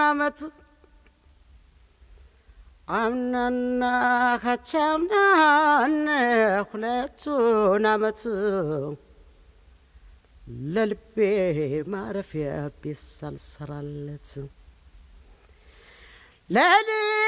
አመት አምናና ካቻምናን ሁለቱን አመት ለልቤ ማረፊያ ቤት ሳልሰራለት ለልቤ